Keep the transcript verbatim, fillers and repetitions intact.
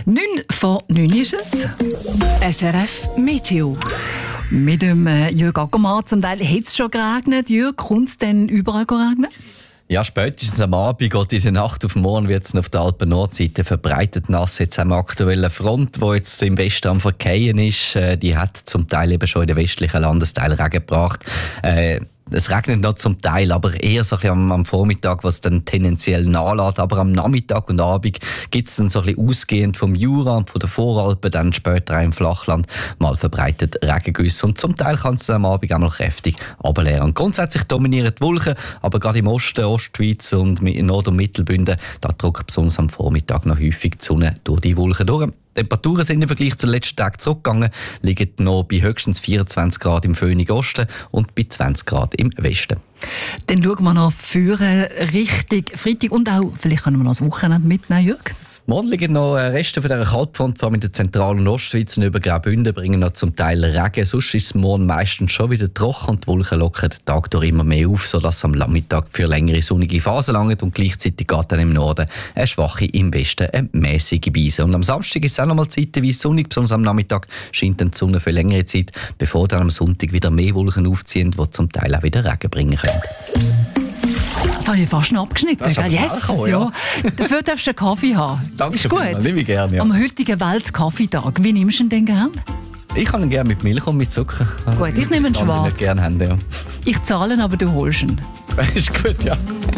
neun vor neun ist es. S R F Meteo. Mit dem äh, Jürg Ackermann zum Teil hat es schon geregnet. Jürg, kommt es denn überall regnen? Ja, spätestens am Abend oder in der Nacht auf morgen wird es auf der Alpen-Nordseite verbreitet nass. Jetzt haben wir aktuelle Front, die jetzt im Westen am Verkehren ist. Äh, die hat zum Teil eben schon in den westlichen Landesteilen Regen gebracht. Äh, Es regnet noch zum Teil, aber eher so ein bisschen am, am Vormittag, was dann tendenziell nachlässt. Aber am Nachmittag und Abend gibt es dann so ein bisschen ausgehend vom Jura und von den Voralpen, dann später auch im Flachland mal verbreitet Regengüsse. Und zum Teil kann es am Abend auch mal kräftig runterleeren. Grundsätzlich dominieren die Wolken, aber gerade im Osten, Ostschweiz und in Nord- und Mittelbünden, da drückt besonders am Vormittag noch häufig die Sonne durch die Wolken durch. Die Temperaturen sind im Vergleich zu den letzten Tagen zurückgegangen, liegen noch bei höchstens vierundzwanzig Grad im Föhnig Osten und bei zwanzig Grad im Westen. Dann schauen wir noch für Richtung Freitag und auch, vielleicht können wir noch das Wochenende mitnehmen, Jürg. Morgen liegen noch Reste von dieser Kaltfront, vor allem in der Zentral- und Ostschweiz und über Graubünden, bringen noch zum Teil Regen. Sonst ist es morgen meistens schon wieder trocken und die Wolken lockern den Tag durch immer mehr auf, sodass es am Nachmittag für längere sonnige Phasen langt und gleichzeitig geht dann im Norden eine schwache, im Westen eine mäßige Beise. Und am Samstag ist es auch noch mal zeitweise sonnig, besonders am Nachmittag scheint dann die Sonne für längere Zeit, bevor dann am Sonntag wieder mehr Wolken aufziehen, die zum Teil auch wieder Regen bringen können. Das habe ich fast noch abgeschnitten. Das ist Gell? aber Yes, schnell gekommen, ja. Dafür darfst du einen Kaffee haben. Danke ist vielmals, gut. nehme ich gerne, ja. Am heutigen Weltkaffeetag. Wie nimmst du ihn denn gerne? Ich kann ihn gerne mit Milch und mit Zucker. Gut, ich nehme einen Kann ich schwarz. nicht gerne haben, ja. Ich zahle, aber du holst ihn. Ist gut, ja.